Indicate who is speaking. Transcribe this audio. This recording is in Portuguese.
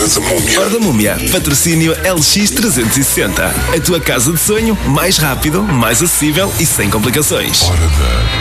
Speaker 1: eras a múmia.
Speaker 2: Hora da Múmia, patrocínio LX360. A tua casa de sonho, mais rápido, mais acessível e sem complicações.
Speaker 1: Hora da